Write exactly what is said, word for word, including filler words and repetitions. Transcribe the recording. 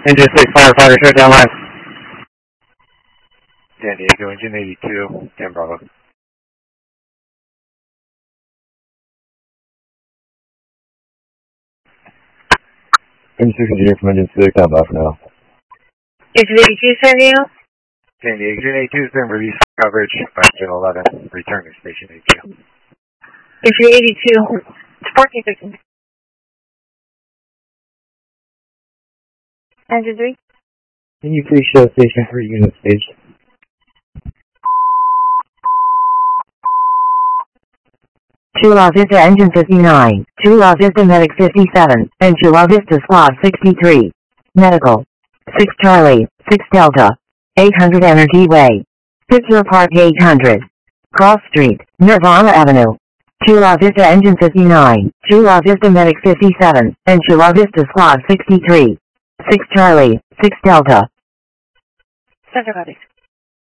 Engine six firefighter, shut down line. San Diego, engine eighty-two, ten Bravo. Engine six engineer from engine six, stand by for now. Engine eighty-two, San Diego? San Diego, engine eighty-two has been released for coverage by engine eleven, returning to station eighty-two. Engine eighty-two, fourteen fifteen. Engine three? Can you please show station three unit staged? Chula Vista engine fifty-nine, Chula Vista medic fifty-seven, and Chula Vista squad sixty-three. Medical. six Charlie, six Delta. eight hundred Energy Way. Pittsburgh Park eight hundred. Cross Street, Nirvana Avenue. Chula Vista engine fifty-nine, Chula Vista medic fifty-seven, and Chula Vista squad sixty-three. six Charlie, six Delta. Center Bodies.